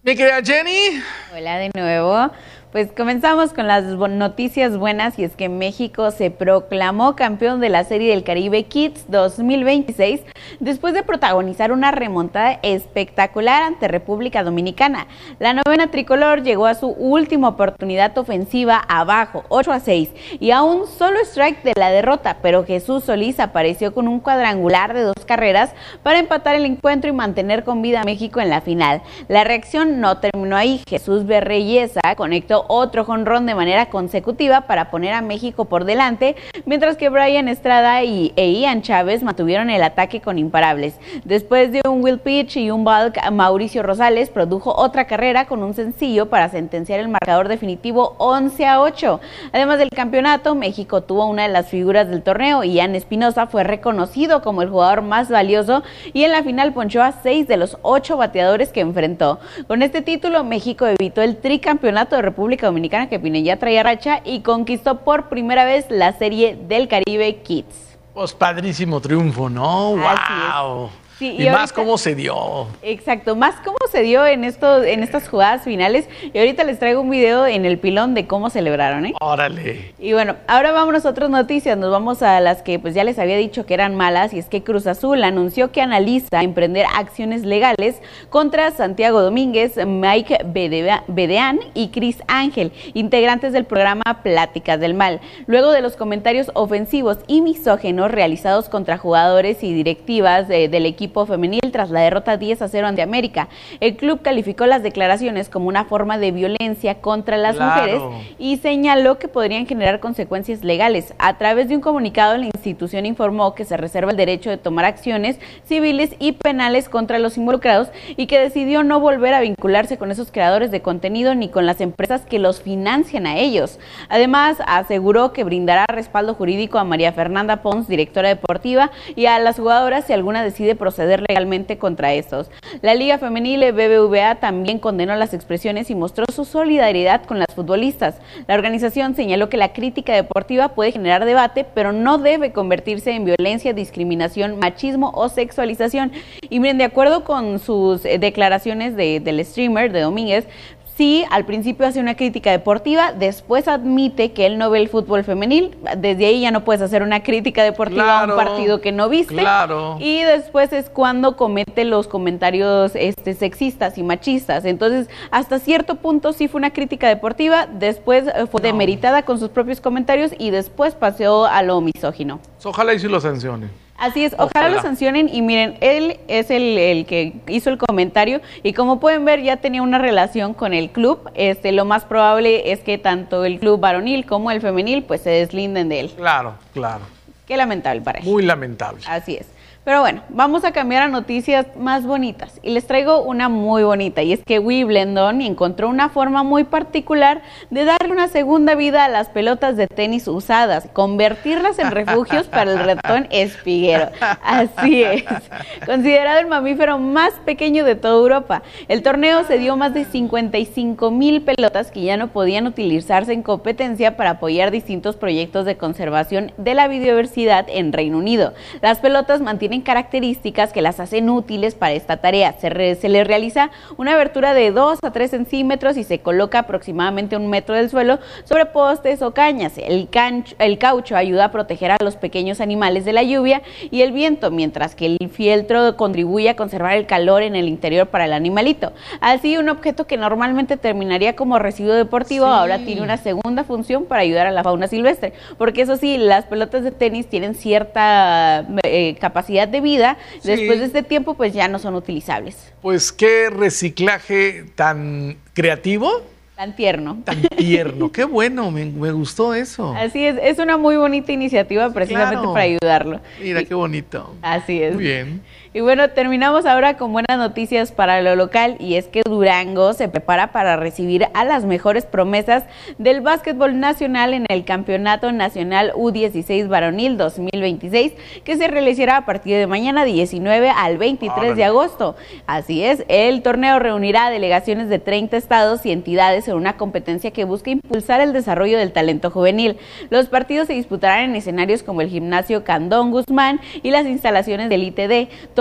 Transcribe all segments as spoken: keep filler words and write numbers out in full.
Mi querida Jenny. Hola de nuevo. Pues comenzamos con las noticias buenas, y es que México se proclamó campeón de la Serie del Caribe Kids dos mil veintiséis después de protagonizar una remontada espectacular ante República Dominicana. La novena tricolor llegó a su última oportunidad ofensiva abajo, ocho a seis, y a un solo strike de la derrota, pero Jesús Solís apareció con un cuadrangular de dos carreras para empatar el encuentro y mantener con vida a México en la final. La reacción no terminó ahí. Jesús Berreyesa conectó otro jonrón de manera consecutiva para poner a México por delante, mientras que Brian Estrada y e Ian Chávez mantuvieron el ataque con imparables. Después de un wild pitch y un balk, Mauricio Rosales produjo otra carrera con un sencillo para sentenciar el marcador definitivo once a ocho. Además del campeonato, México tuvo una de las figuras del torneo. Ian Espinosa fue reconocido como el jugador más valioso y en la final ponchó a seis de los ocho bateadores que enfrentó. Con este título, México evitó el tricampeonato de República Dominicana, que Pine ya traía racha, y conquistó por primera vez la Serie del Caribe Kids. Pues padrísimo triunfo, ¿no? ¡Wow! Sí, y, y ahorita, más cómo se dio. Exacto, más cómo se dio en esto, en estas jugadas finales. Y ahorita les traigo un video en el pilón de cómo celebraron, ¿eh? Órale. Y bueno, ahora vámonos a otras noticias. Nos vamos a las que pues ya les había dicho que eran malas, y es que Cruz Azul anunció que analiza emprender acciones legales contra Santiago Domínguez, Mike Bedean y Cris Ángel, integrantes del programa Pláticas del Mal, luego de los comentarios ofensivos y misógenos realizados contra jugadores y directivas de, del equipo femenil tras la derrota diez a cero ante América. El club calificó las declaraciones como una forma de violencia contra las claro. mujeres y señaló que podrían generar consecuencias legales. A través de un comunicado, la institución informó que se reserva el derecho de tomar acciones civiles y penales contra los involucrados, y que decidió no volver a vincularse con esos creadores de contenido ni con las empresas que los financian a ellos. Además, aseguró que brindará respaldo jurídico a María Fernanda Pons, directora deportiva, y a las jugadoras si alguna decide proceder legalmente contra estos. La Liga Femenil B B V A también condenó las expresiones y mostró su solidaridad con las futbolistas. La organización señaló que la crítica deportiva puede generar debate, pero no debe convertirse en violencia, discriminación, machismo o sexualización. Y miren, de acuerdo con sus declaraciones de, del streamer de Domínguez, sí, al principio hace una crítica deportiva, después admite que él no ve el fútbol femenil. Desde ahí ya no puedes hacer una crítica deportiva claro, a un partido que no viste. Claro. Y después es cuando comete los comentarios este, sexistas y machistas. Entonces, hasta cierto punto sí fue una crítica deportiva, después fue no. demeritada con sus propios comentarios y después pasó a lo misógino. Ojalá y sí lo sancione. Así es, ojalá, ojalá lo sancionen. Y miren, él es el, el que hizo el comentario, y como pueden ver ya tenía una relación con el club. Este, lo más probable es que tanto el club varonil como el femenil pues se deslinden de él. Claro, claro. Qué lamentable para él. Muy lamentable. Así es. Pero bueno, vamos a cambiar a noticias más bonitas, y les traigo una muy bonita, y es que Wimbledon encontró una forma muy particular de darle una segunda vida a las pelotas de tenis usadas, convertirlas en refugios para el ratón espiguero. Así es, considerado el mamífero más pequeño de toda Europa. El torneo se dio más de cincuenta y cinco mil pelotas que ya no podían utilizarse en competencia para apoyar distintos proyectos de conservación de la biodiversidad en Reino Unido. Las pelotas mantienen características que las hacen útiles para esta tarea. Se, re, se le realiza una abertura de dos a tres centímetros y se coloca aproximadamente un metro del suelo sobre postes o cañas. El, cancho, el caucho ayuda a proteger a los pequeños animales de la lluvia y el viento, mientras que el fieltro contribuye a conservar el calor en el interior para el animalito. Así, un objeto que normalmente terminaría como residuo deportivo, sí. ahora tiene una segunda función para ayudar a la fauna silvestre, porque eso sí, las pelotas de tenis tienen cierta eh, capacidad de vida, sí. después de este tiempo pues ya no son utilizables. Pues qué reciclaje tan creativo. Tan tierno. Tan tierno, qué bueno, me, me gustó eso. Así es, es una muy bonita iniciativa precisamente claro. para ayudarlo. Mira, qué bonito. Así es. Muy bien. Y bueno, terminamos ahora con buenas noticias para lo local, y es que Durango se prepara para recibir a las mejores promesas del básquetbol nacional en el Campeonato Nacional U dieciséis Varonil dos mil veintiséis, que se realizará a partir de mañana diecinueve al veintitrés de agosto. Así es, el torneo reunirá a delegaciones de treinta estados y entidades en una competencia que busca impulsar el desarrollo del talento juvenil. Los partidos se disputarán en escenarios como el Gimnasio Candón Guzmán y las instalaciones del I T D. Todo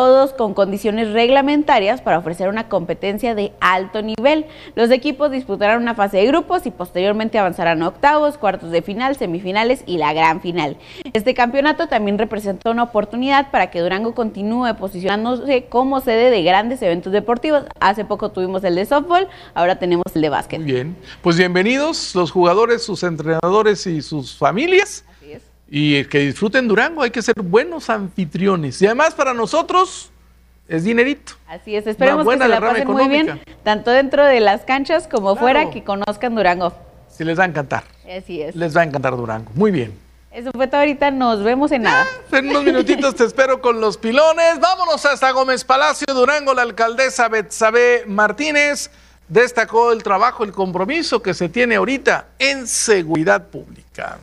todos con condiciones reglamentarias para ofrecer una competencia de alto nivel. Los equipos disputarán una fase de grupos y posteriormente avanzarán a octavos, cuartos de final, semifinales y la gran final. Este campeonato también representa una oportunidad para que Durango continúe posicionándose como sede de grandes eventos deportivos. Hace poco tuvimos el de softball, ahora tenemos el de básquet. Muy bien, pues bienvenidos los jugadores, sus entrenadores y sus familias. Así es. Y que disfruten Durango, hay que ser buenos anfitriones. Y además para nosotros es dinerito. Así es, esperemos que se la pasen muy bien, tanto dentro de las canchas como claro. fuera, que conozcan Durango. Sí, les va a encantar. Así es. Les va a encantar Durango, muy bien. Eso fue todo ahorita, nos vemos en nada. Ah, en unos minutitos te espero con los pilones. Vámonos hasta Gómez Palacio, Durango. La alcaldesa Betsabe Martínez destacó el trabajo, el compromiso que se tiene ahorita en seguridad pública.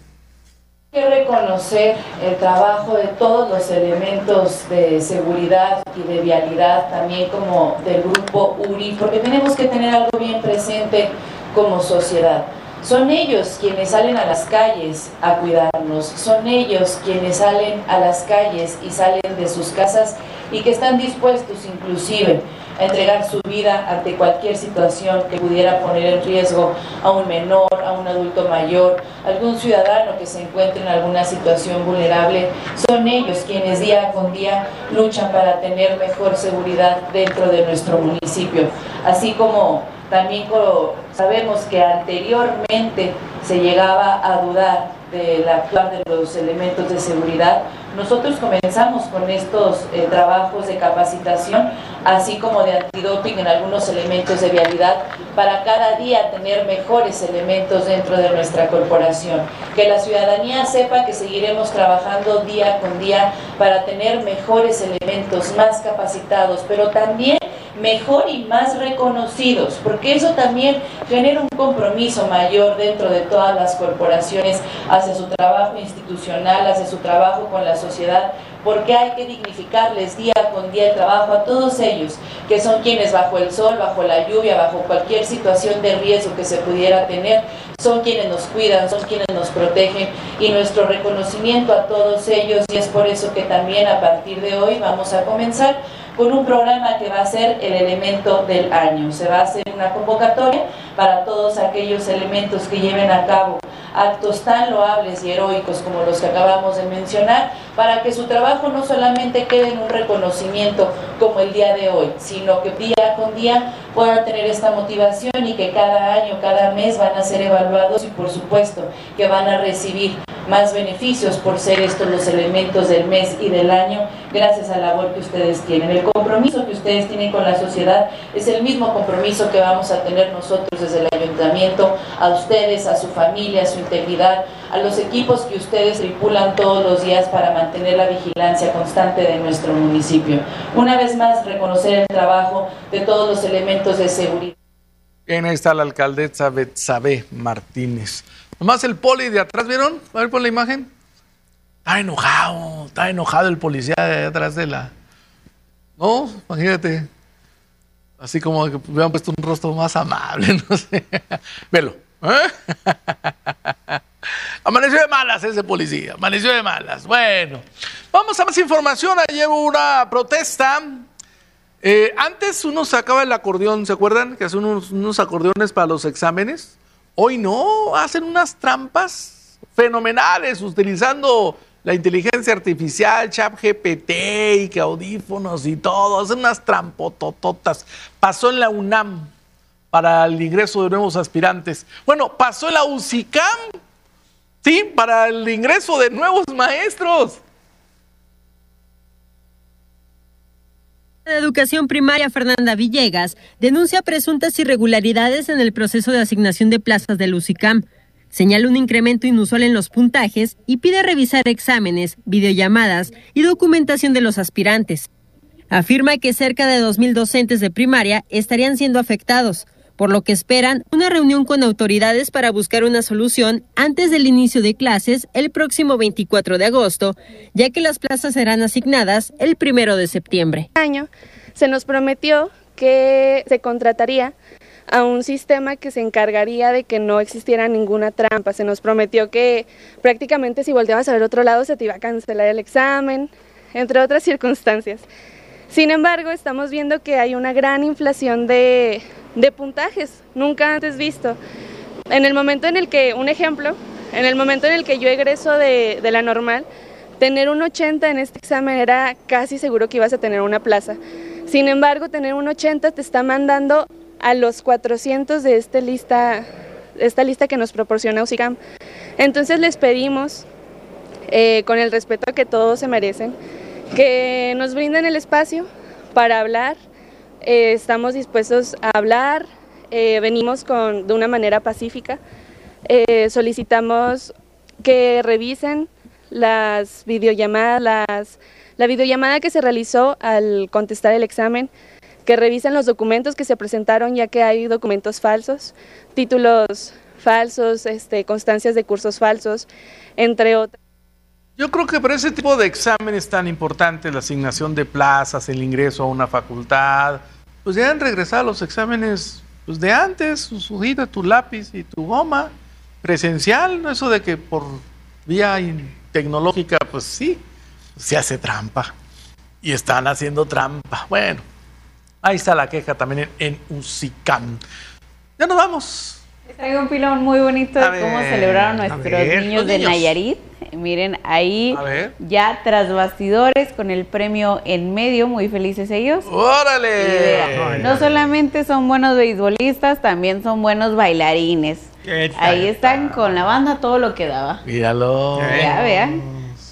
Hay que reconocer el trabajo de todos los elementos de seguridad y de vialidad, también como del grupo U R I, porque tenemos que tener algo bien presente como sociedad. Son ellos quienes salen a las calles a cuidarnos, son ellos quienes salen a las calles y salen de sus casas y que están dispuestos inclusive a entregar su vida ante cualquier situación que pudiera poner en riesgo a un menor, a un adulto mayor, algún ciudadano que se encuentre en alguna situación vulnerable. Son ellos quienes día con día luchan para tener mejor seguridad dentro de nuestro municipio, así como también sabemos que anteriormente se llegaba a dudar del actuar de los elementos de seguridad. Nosotros comenzamos con estos eh, trabajos de capacitación, así como de antidoping en algunos elementos de vialidad, para cada día tener mejores elementos dentro de nuestra corporación. Que la ciudadanía sepa que seguiremos trabajando día con día para tener mejores elementos, más capacitados, pero también mejor y más reconocidos, porque eso también genera un compromiso mayor dentro de todas las corporaciones hacia su trabajo institucional, hacia su trabajo con la sociedad, porque hay que dignificarles día con día el trabajo a todos ellos, que son quienes bajo el sol, bajo la lluvia, bajo cualquier situación de riesgo que se pudiera tener, son quienes nos cuidan, son quienes nos protegen, y nuestro reconocimiento a todos ellos, y es por eso que también a partir de hoy vamos a comenzar con un programa que va a ser el elemento del año. Se va a hacer una convocatoria para todos aquellos elementos que lleven a cabo actos tan loables y heroicos como los que acabamos de mencionar, para que su trabajo no solamente quede en un reconocimiento como el día de hoy, sino que día con día puedan tener esta motivación y que cada año, cada mes van a ser evaluados y por supuesto que van a recibir más beneficios por ser estos los elementos del mes y del año, gracias a la labor que ustedes tienen. El compromiso que ustedes tienen con la sociedad es el mismo compromiso que vamos a tener nosotros desde el ayuntamiento, a ustedes, a su familia, a su integridad, a los equipos que ustedes tripulan todos los días para mantener la vigilancia constante de nuestro municipio. Una vez más, reconocer el trabajo de todos los elementos de seguridad. Bien, ahí está la alcaldesa Betsabe Martínez. Nomás el poli de atrás, ¿vieron? A ver por la imagen. Está enojado, está enojado el policía de atrás de la... No, imagínate. Así como que hubieran puesto un rostro más amable, no sé. Velo. ¿Eh? Amaneció de malas ese policía, amaneció de malas. Bueno, vamos a más información. Ayer hubo una protesta. Eh, antes uno sacaba el acordeón, ¿se acuerdan? Que hacían unos, unos acordeones para los exámenes. Hoy no, hacen unas trampas fenomenales utilizando la inteligencia artificial, ChatGPT y que audífonos y todo. Hacen unas trampotototas. Pasó en la UNAM para el ingreso de nuevos aspirantes. Bueno, pasó en la UCICAM, sí, para el ingreso de nuevos maestros. De Educación Primaria, Fernanda Villegas, denuncia presuntas irregularidades en el proceso de asignación de plazas del UCICAM. Señala un incremento inusual en los puntajes y pide revisar exámenes, videollamadas y documentación de los aspirantes. Afirma que cerca de dos mil docentes de primaria estarían siendo afectados, por lo que esperan una reunión con autoridades para buscar una solución antes del inicio de clases el próximo veinticuatro de agosto, ya que las plazas serán asignadas el primero de septiembre. Este año se nos prometió que se contrataría a un sistema que se encargaría de que no existiera ninguna trampa. Se nos prometió que prácticamente si volteabas a ver otro lado se te iba a cancelar el examen, entre otras circunstancias. Sin embargo, estamos viendo que hay una gran inflación de, de puntajes, nunca antes visto. En el momento en el que, un ejemplo, en el momento en el que yo egreso de, de la normal, tener un ochenta en este examen era casi seguro que ibas a tener una plaza. Sin embargo, tener un ochenta te está mandando a los cuatrocientos de esta lista, esta lista que nos proporciona UCICAM. Entonces les pedimos, eh, con el respeto que todos se merecen, que nos brinden el espacio para hablar. Eh, estamos dispuestos a hablar, eh, venimos con, de una manera pacífica. Eh, solicitamos que revisen las videollamadas, las, la videollamada que se realizó al contestar el examen, que revisen los documentos que se presentaron, ya que hay documentos falsos, títulos falsos, este, constancias de cursos falsos, entre otras. Yo creo que para ese tipo de exámenes tan importantes, la asignación de plazas, el ingreso a una facultad, pues deben regresar a los exámenes pues, de antes, su hojita, tu lápiz y tu goma, presencial, no eso de que por vía tecnológica, pues sí, se hace trampa. Y están haciendo trampa. Bueno, ahí está la queja también en, en UCICAM. Ya nos vamos. Traigo un pilón muy bonito de A cómo ver, celebraron nuestros ver, niños de niños. Nayarit. Miren, ahí ya tras bastidores con el premio en medio, muy felices ellos. ¡Órale! Y vean, no solamente son buenos beisbolistas, también son buenos bailarines. Ahí están con la banda todo lo que daba. Míralo. Ya vean.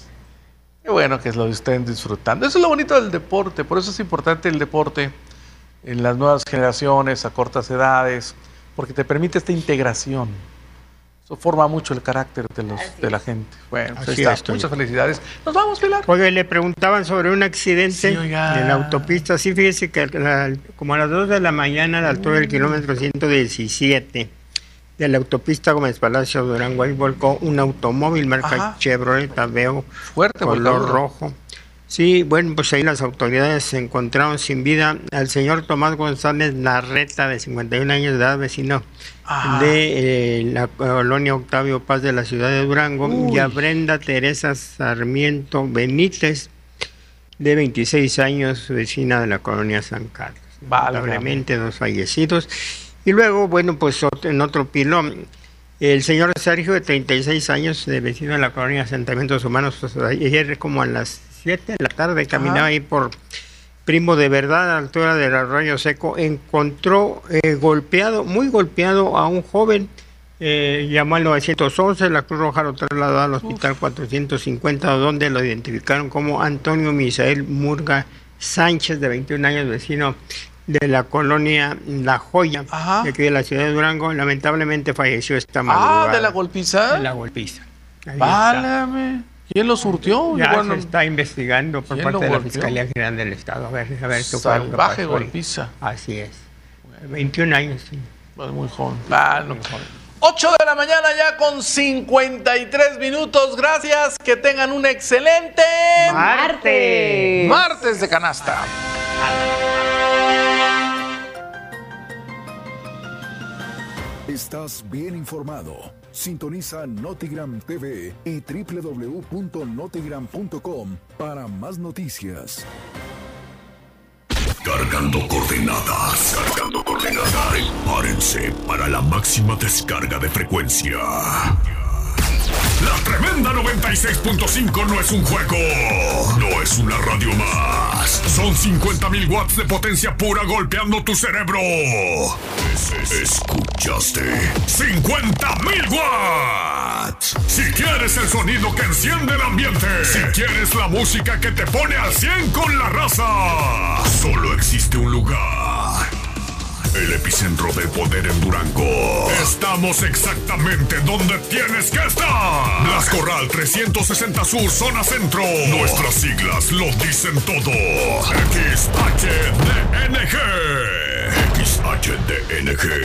Qué bueno que lo estén disfrutando. Eso es lo bonito del deporte, por eso es importante el deporte en las nuevas generaciones, a cortas edades, porque te permite esta integración. Eso forma mucho el carácter de, los, de la gente. Bueno, pues ahí está. Muchas felicidades. Nos vamos, Pilar. Oye, le preguntaban sobre un accidente Sí, oiga. en la autopista. Sí, fíjese que la- como a las dos de la mañana, a la altura del kilómetro ciento diecisiete de la autopista Gómez Palacio Durango, ahí volcó un automóvil marca Ajá. Chevrolet Aveo, Fuerte, color volcadura. rojo. Sí, bueno, pues ahí las autoridades encontraron sin vida al señor Tomás González Larreta, de cincuenta y un años de edad, vecino Ajá. de eh, la colonia Octavio Paz de la ciudad de Durango, Uy. y a Brenda Teresa Sarmiento Benítez, de veintiséis años, vecina de la colonia San Carlos. Válgame. Lamentablemente dos fallecidos. Y luego, bueno, pues ot- en otro pilón, el señor Sergio, de treinta y seis años, de vecino de la colonia Asentamientos Humanos, pues, ayer como a las siete de la tarde caminaba Ajá. ahí por Primo de Verdad, a la altura del Arroyo Seco, encontró eh, golpeado, muy golpeado a un joven, eh, llamó al nueve once, la Cruz Roja lo trasladó al hospital Uf. cuatrocientos cincuenta, donde lo identificaron como Antonio Misael Murga Sánchez, de veintiún años, vecino de la colonia La Joya, Ajá. de aquí de la ciudad de Durango. Lamentablemente falleció esta madrugada. Ah, ¿de la golpiza? De la golpiza. Ahí Válame. ¿Quién lo surtió? Ya Bueno, se está investigando por ¿quién parte lo de la golpeó? Fiscalía General del Estado. A ver, a ver qué fue lo que salvaje pasó. golpiza. Así es. veintiún años, sí. Pues muy joven. Ah, no. ocho de la mañana ya con cincuenta y tres minutos. Gracias. Que tengan un excelente Martes. martes de canasta. Estás bien informado. Sintoniza Notigram T V y doble u doble u doble u punto notigram punto com para más noticias. Cargando coordenadas. Cargando coordenadas. Prepárense para la máxima descarga de frecuencia. La tremenda noventa y seis punto cinco no es un juego. No es una radio más. Son cincuenta mil watts de potencia pura golpeando tu cerebro. Es- es- ¿Escuchaste? ¡cincuenta mil watts! Si quieres el sonido que enciende el ambiente. Si quieres la música que te pone al cien con la raza. Solo existe un lugar. El epicentro del poder en Durango. Estamos exactamente donde tienes que estar. Blas Corral trescientos sesenta Sur, zona centro. Nuestras siglas lo dicen todo. X H D N G. X H D N G.